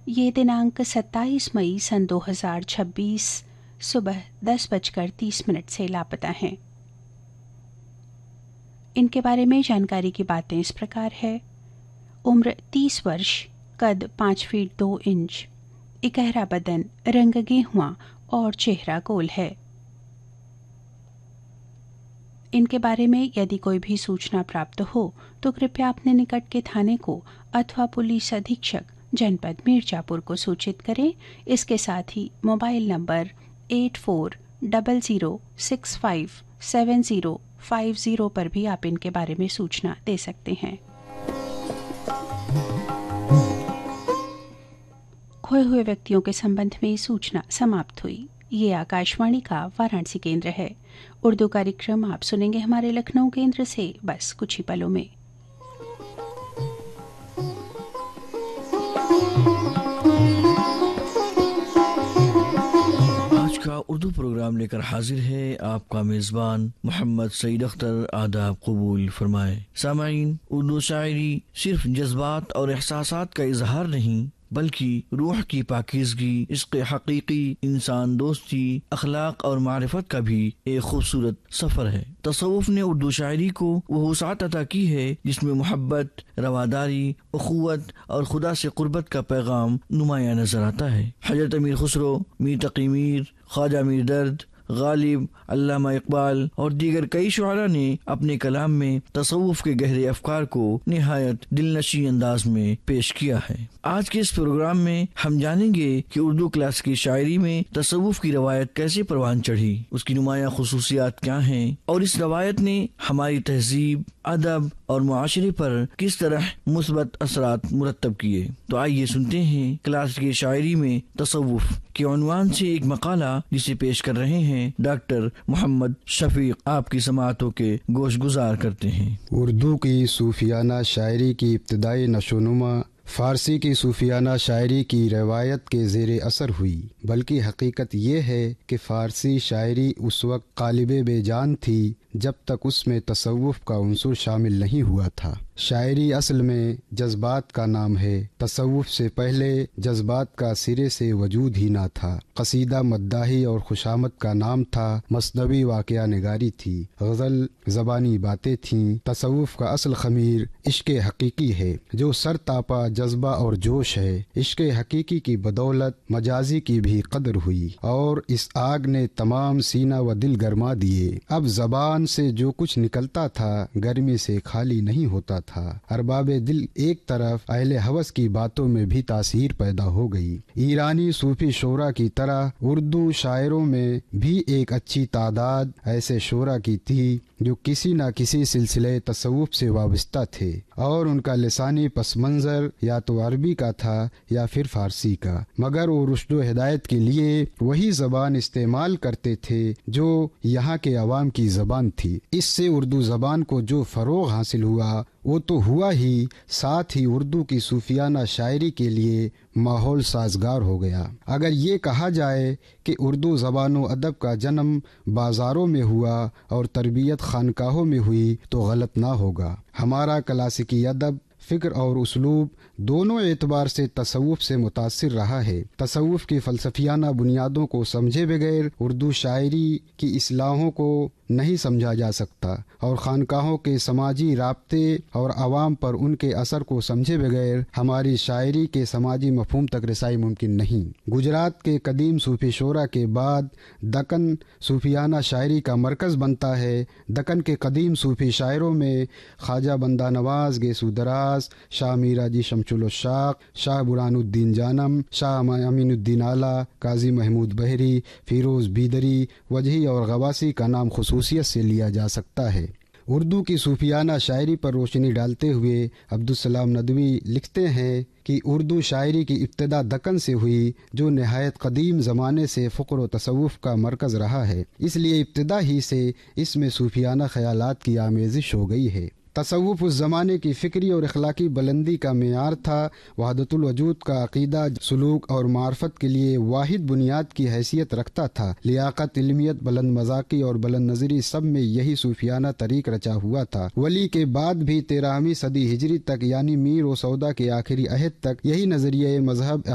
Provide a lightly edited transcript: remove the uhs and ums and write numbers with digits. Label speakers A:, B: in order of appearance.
A: یہ दिनांक 27 मई सन 2026 सुबह 10:30 से लापता हैं। इनके बारे में जानकारी की बातें इस प्रकार है। उम्र 30 वर्ष, कद 5 फीट 2 इंच, इकहरा बदन, रंग गेहुआ और चेहरा गोल है। इनके बारे में यदि कोई भी सूचना प्राप्त हो तो कृपया अपने निकट के थाने को अथवा पुलिस अधीक्षक जनपद मिर्जापुर को सूचित करें। इसके साथ ही मोबाइल नंबर 8400657050 पर भी आप इनके बारे में सूचना दे सकते हैं। खोए हुए व्यक्तियों के संबंध में सूचना समाप्त हुई। ये आकाशवाणी का वाराणसी केंद्र है। उर्दू कार्यक्रम आप सुनेंगे हमारे लखनऊ केंद्र से बस कुछ ही पलों में।
B: आज का उर्दू प्रोग्राम लेकर हाजिर है आपका मेजबान मोहम्मद सईद अख्तर। आदाब कबूल फरमाए। सामाईन, उर्दू शायरी सिर्फ जज्बात और एहसासात का इजहार नहीं बल्कि रूह की पाकीज़गी, इश्क़ हकीकी, इंसान दोस्ती, अखलाक और मारिफत का भी एक खूबसूरत सफ़र है। तसव्वुफ़ ने उर्दू शायरी को वो वसाअत अता की है जिसमें मोहब्बत, रवादारी, उख़ुवत और खुदा से क़ुर्बत का पैगाम नुमाया नजर आता है। हज़रत अमीर खुसरो, मीर तक़ी मीर, ख्वाजा मीर दर्द, गालिब, अल्लामा इकबाल और दीगर कई शुअरा ने अपने कलाम में तसव्वुफ़ के गहरे अफकार को निहायत दिलनशी अंदाज में पेश किया है। आज के इस प्रोग्राम में हम जानेंगे कि उर्दू क्लास की शायरी में तसव्वुफ़ की रवायत कैसे परवान चढ़ी, उसकी नुमाया खुसूसियात क्या हैं और इस रवायत ने हमारी तहजीब, अदब और मुआशरे पर किस तरह मुस्बत असरात मुरत्तब किए। तो आइए सुनते हैं क्लास की शायरी में तसव्वुफ़ के उन्वान से एक मकाला जिसे पेश कर रहे हैं डॉक्टर मोहम्मद शफीक। आपकी समाअतों के गोश गुजार करते हैं।
C: उर्दू की सूफियाना शायरी की इब्तदाई नशोनुमा फ़ारसी की सूफियाना शायरी की रवायत के ज़ेर असर हुई, बल्कि हकीकत ये है कि फ़ारसी शायरी उस वक्त क़ालिबे बेजान थी जब तक उसमें तसव्वुफ़ का उन्सुर शामिल नहीं हुआ था। शायरी असल में जज्बात का नाम है। तसव्वुफ़ से पहले जज्बात का सिरे से वजूद ही ना था। कसीदा मद्दाही और खुशामद का नाम था। मसनवी वाक़या निगारी थी। गज़ल ज़बानी बातें थीं। तसव्वुफ़ का असल ख़मीर इश्क़ हकीकी है जो सर तापा जज्बा और जोश है। इश्क़ हकीकी की बदौलत मजाजी की भी कदर हुई और इस आग ने तमाम सीना व दिल गरमा दिए। अब ज़बान से जो कुछ निकलता था गर्मी से खाली नहीं होता था। अरबाबे दिल एक तरफ, अहले हवस की बातों में भी तासीर पैदा हो गई। ईरानी सूफी शोरा की तरह उर्दू शायरों में भी एक अच्छी तादाद ऐसे शोरा की थी जो किसी न किसी सिलसिले तसव्वुफ़ से वाबस्ता थे और उनका लिसानी पस मंज़र या तो अरबी का था या फिर फ़ारसी का, मगर वो रुश्द व हिदायत के लिए वही ज़बान इस्तेमाल करते थे जो यहाँ के अवाम की ज़बान थी। इससे उर्दू ज़बान को जो फ़रोग़ हासिल हुआ वो तो हुआ ही, साथ ही उर्दू की सूफियाना शायरी के लिए माहौल साजगार हो गया। अगर ये कहा जाए कि उर्दू ज़बान व अदब का जन्म बाज़ारों में हुआ और तरबियत खानकाहों में हुई तो गलत ना होगा। हमारा क्लासिकी अदब, फ़िक्र और उसलूब दोनों एतबार से तसव्वुफ़ से मुतासिर रहा है। तसव्वुफ़ की फ़लसफ़ियाना बुनियादों को समझे बगैर उर्दू शायरी की इस्लाहों को नहीं समझा जा सकता और खानकाहों के समाजी राब्ते और आवाम पर उनके असर को समझे बगैर हमारी शायरी के समाजी मफहूम तक रसाई मुमकिन नहीं। गुजरात के कदीम सूफी शोरा के बाद दक्कन सूफियाना शायरी का मरकज़ बनता है। दक्कन के कदीम सूफी शायरों में ख्वाजा बंदा नवाज, गेसू दराज, शाह मीराजी शमशुल उश्शाक, शाह बुरहानुद्दीन जानम, शाह अमीनुद्दीन आला, काजी महमूद बहरी, फ़िरोज़ बीदरी, वजही और गवासी का नाम खुसूसियत से लिया जा सकता है। उर्दू की सूफियाना शायरी पर रोशनी डालते हुए अब्दुस्सलाम नदवी लिखते हैं कि उर्दू शायरी की इब्तिदा दक्कन से हुई जो नहायत कदीम ज़माने से फ़ुक्र व तसव्वुफ़ का मरकज़ रहा है, इसलिए इब्तिदा ही से इसमें सूफियाना ख़यालात की आमेज़िश हो गई है। तसव्वुफ़ उस ज़माने की फ़िक्री और अखलाकी बुलंदी का मेयार था। वहदतुल वजूद का अक़ीदा सलूक और मार्फत के लिए वाहिद बुनियाद की हैसियत रखता था। लियाकत, इल्मियत, बुलंद मज़ाकी और बुलंद नज़री सब में यही सूफियाना तरीक़ रचा हुआ था। वली के बाद भी 13वीं सदी हिजरी तक यानी मीर व सौदा के आखिरी अहद तक यही नज़रिया मज़हब